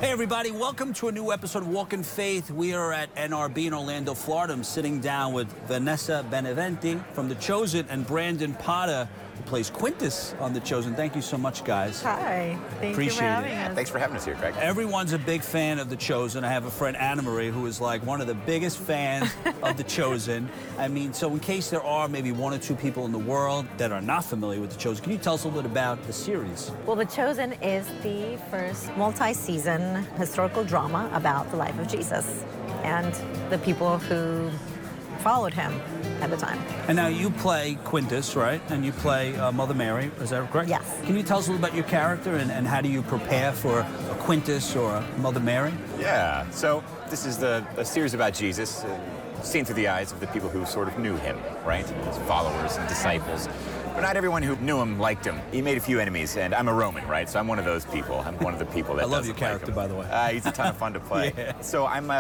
Hey, everybody, welcome to a new episode of Walk in Faith. We are at NRB in Orlando, Florida. I'm sitting down with Vanessa Beneventi from The Chosen and Brandon Potter, who plays Quintus on The Chosen. Thank you so much, guys. Hi. Thank you for having us. Thanks for having us here, Craig. Everyone's a big fan of The Chosen. I have a friend, Anna Marie, who is like one of the biggest fans of The Chosen. I mean, so in case there are maybe one or two people in the world that are not familiar with The Chosen, can you tell us a little bit about the series? Well, The Chosen is the first multi-season historical drama about the life of Jesus and the people who followed him at the time. And now you play Quintus, right? And you play Mother Mary, is that correct? Yes. Can you tell us a little about your character and how do you prepare for a Quintus or a Mother Mary? Yeah, so this is a series about Jesus, seen through the eyes of the people who sort of knew him, right? His followers and disciples. But not everyone who knew him liked him. He made a few enemies, and I'm a Roman, right? So I'm one of those people. I'm one of the people that I love your doesn't character, like him. by the way. He's a ton of fun to play. Yeah. So I'm